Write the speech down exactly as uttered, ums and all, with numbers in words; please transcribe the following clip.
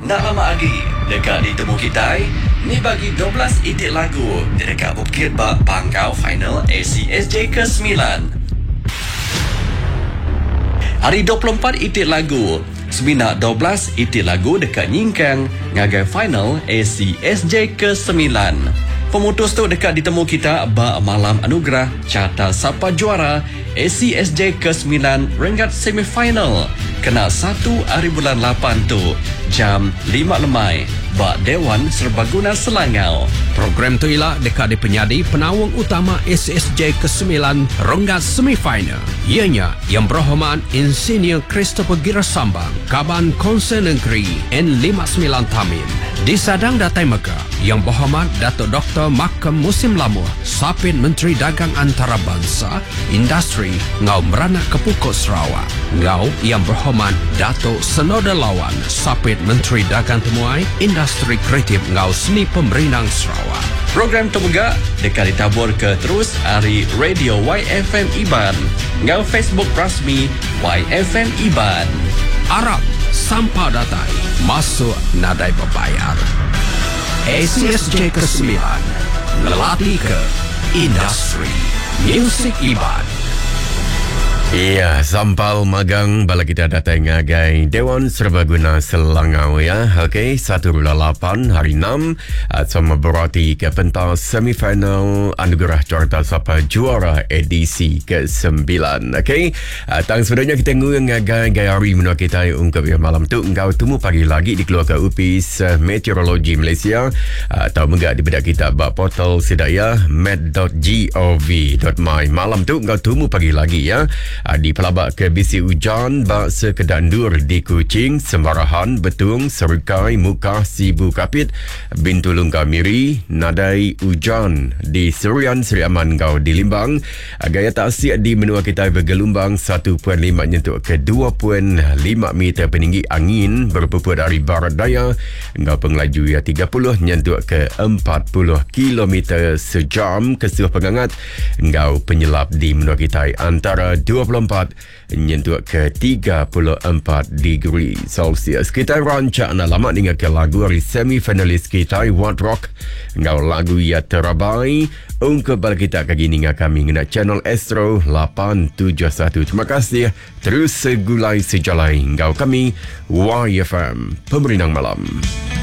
Nak lama lagi dekat ditemu kita ni bagi dua belas itik lagu dekat bukit bak pangkau final A C S J ke sembilan. Hari dua puluh empat itik lagu Semina dua belas itik lagu dekat Nyingkang ngagai final A C S J ke sembilan. Pemutus tu dekat ditemu kita bak malam anugerah carta siapa juara A C S J ke sembilan rengat semifinal. Kena satu hari bulan lapan tu jam lima lemai bak Dewan Serbaguna Selangau. Program tu ialah dekat di penyadi penawang utama A C S J ke sembilan rengat semifinal. Ianya yang berhormat Insinyur Christopher Girasambang, Kaban Konsen Negeri N lima puluh sembilan Tamin. Di Sadang Datai Mega, yang berhormat Datuk Doktor Makam Musim Lamuh, Sapit Menteri Dagang Antarabangsa, Industri Ngau Meranak Kepukok Sarawak. Ngau yang berhormat Datuk Senoda Lawan, Sapit Menteri Dagang Temuai, Industri Kreatif Ngau Seni Pemerinang Sarawak. Program Temugak dekat ditabur ke terus hari Radio Y F M Iban, ngau Facebook rasmi Y F M Iban. Arab sampah datai masuk nadai berbayar. A C S J ke sembilan lelati ke industri Music Iban. Ya, sampal magang bala kita datang ngagai Dewan Serbaguna Selangau ya. Okey, satu bulan lapan hari enam uh, sama berarti ke pentas semifinal anugerah carta siapa juara edisi ke sembilan. Okey, uh, tang sebenarnya kita tunggu ngagai gayari menua kita ungkap ya malam tu engkau temu pagi lagi di keluarga U P I S uh, Meteorologi Malaysia uh, atau menggak di bedak kita bak portal sedaya met dot gov dot my. Malam tu engkau temu pagi lagi ya. Di pelabak ke bisi hujan bak sekedandur di Kuching, Sembarahan, Betung, Serukai, Mukah, Sibu Kapit, Bintulung Kamiri, nadai hujan di Serian Seri Aman Gau di Limbang. Gaya taksir di menua kita bergelombang satu perpuluhan lima nyentuk ke dua perpuluhan lima meter peninggi angin berpupur dari barat daya. Gau pengelaju ya tiga puluh nyentuk ke empat puluh kilometer sejam. Kesuh pengangat gau penyelap di menua kita antara dua puluh empat nyentuh ke tiga puluh empat degree Celsius. Kita rancak nak lama dengar ke lagu dari semifinalis kita What Rock ngau lagu ya terabai ungkap bal kita kagi ninga kami ngena channel Astro lapan tujuh satu. Terima kasih terus segulai sejalai ngau kami Y F M Pemerintah Malam.